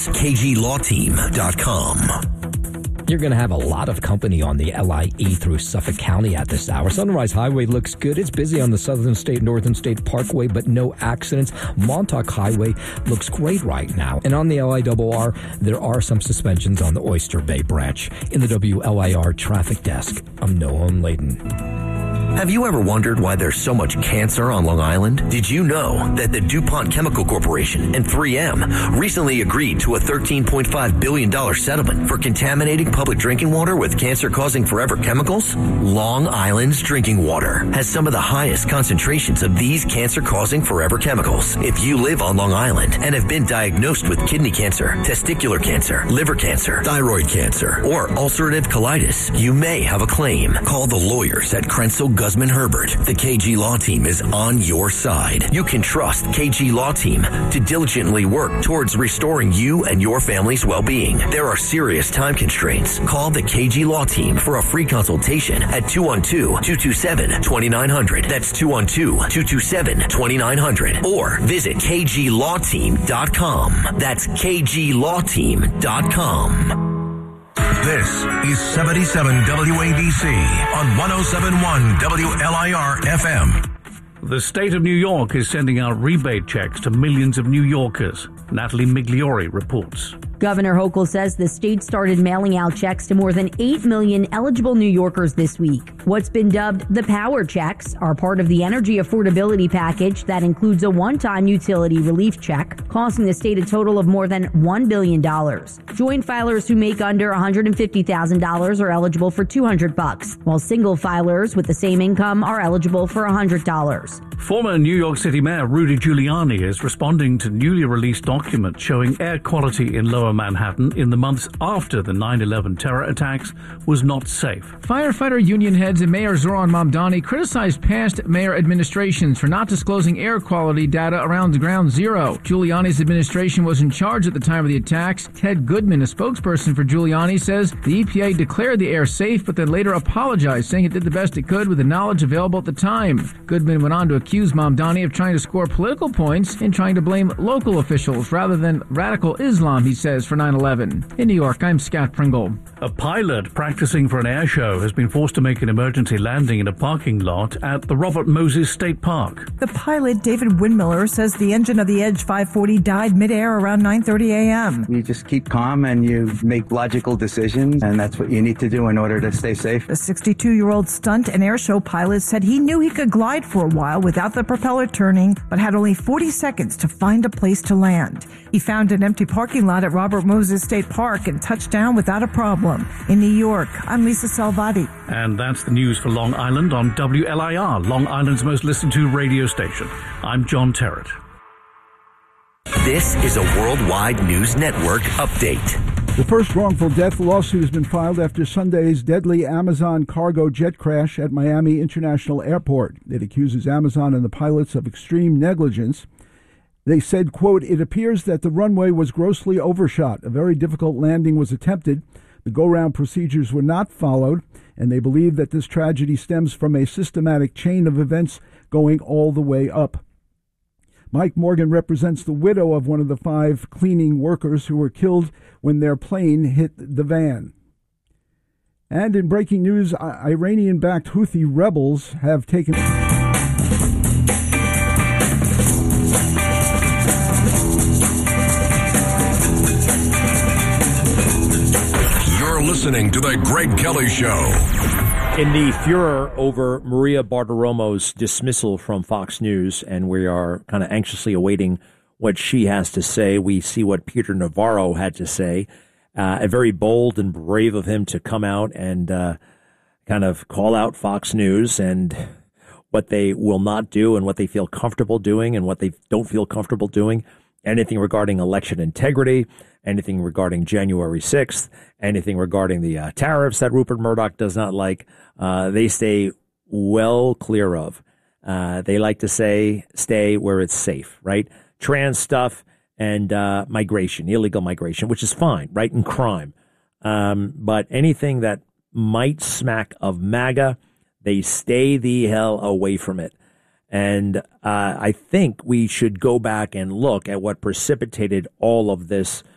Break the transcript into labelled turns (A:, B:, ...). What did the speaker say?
A: That's KGLawTeam.com.
B: You're going to have a lot of company on the LIE through Suffolk County at this hour. Sunrise Highway looks good. It's busy on the Southern State, Northern State Parkway, but no accidents. Montauk Highway looks great right now. And on the LIRR, there are some suspensions on the Oyster Bay branch. In the WLIR traffic desk, I'm Noah Layden.
A: Have you ever wondered why there's so much cancer on Long Island? Did you know that the DuPont Chemical Corporation and 3M recently agreed to a $13.5 billion settlement for contaminating public drinking water with cancer-causing forever chemicals? Long Island's drinking water has some of the highest concentrations of these cancer-causing forever chemicals. If you live on Long Island and have been diagnosed with kidney cancer, testicular cancer, liver cancer, thyroid cancer, or ulcerative colitis, you may have a claim. Call the lawyers at Krenzel Guzman Herbert. The KG Law Team is on your side. You can trust KG Law Team to diligently work towards restoring you and your family's well-being. There are serious time constraints. Call the KG Law Team for a free consultation at 212-227-2900. That's 212-227-2900. Or visit KGLawTeam.com. That's KGLawTeam.com.
C: This is 77 WABC on 107.1 WLIR FM.
D: The state of New York is sending out rebate checks to millions of New Yorkers. Natalie Migliori reports.
E: Governor Hochul says the state started mailing out checks to more than 8 million eligible New Yorkers this week. What's been dubbed the Power Checks are part of the energy affordability package that includes a one-time utility relief check, costing the state a total of more than $1 billion. Joint filers who make under $150,000 are eligible for $200, while single filers with the same income are eligible for $100.
D: Former New York City Mayor Rudy Giuliani is responding to newly released documents showing air quality in Lower Manhattan in the months after the 9/11 terror attacks was not safe.
F: Firefighter union heads and Mayor Zoran Mamdani criticized past mayor administrations for not disclosing air quality data around Ground Zero. Giuliani's administration was in charge at the time of the attacks. Ted Goodman, a spokesperson for Giuliani, says the EPA declared the air safe, but then later apologized, saying it did the best it could with the knowledge available at the time. Goodman went on to accuse Mamdani of trying to score political points and trying to blame local officials rather than radical Islam, he says, for 9/11. In New York, I'm Scott Pringle.
D: A pilot practicing for an air show has been forced to make an emergency landing in a parking lot at the Robert Moses State Park.
G: The pilot, David Windmiller, says the engine of the Edge 540 died midair around 9:30 a.m.
H: You just keep calm and you make logical decisions, and that's what you need to do in order to stay safe.
G: The 62-year-old stunt and air show pilot said he knew he could glide for a while without the propeller turning, but had only 40 seconds to find a place to land. He found an empty parking lot at Robert Moses State Park and touched down without a problem. In New York, I'm Lisa Salvati.
D: And that's the news for Long Island on WLIR, Long Island's most listened to radio station. I'm John Terrett.
A: This is a Worldwide News Network update.
I: The first wrongful death lawsuit has been filed after Sunday's deadly Amazon cargo jet crash at Miami International Airport. It accuses Amazon and the pilots of extreme negligence. They said, quote, "It appears that the runway was grossly overshot. A very difficult landing was attempted. The go-round procedures were not followed, and they believe that this tragedy stems from a systematic chain of events going all the way up." Mike Morgan represents the widow of one of the 5 cleaning workers who were killed when their plane hit the van. And in breaking news, Iranian-backed Houthi rebels have taken...
C: You're listening to The Greg Kelly Show.
J: In the furor over Maria Bartiromo's dismissal from Fox News, and we are kind of anxiously awaiting what she has to say, we see what Peter Navarro had to say. Very bold and brave of him to come out and kind of call out Fox News and what they will not do and what they feel comfortable doing and what they don't feel comfortable doing. Anything regarding election integrity, anything regarding January 6th, anything regarding the tariffs that Rupert Murdoch does not like, they stay well clear of. They like to say, stay where it's safe, right? Trans stuff and migration, illegal migration, which is fine, right? And crime. But anything that might smack of MAGA, they stay the hell away from it. And I think we should go back and look at what precipitated all of this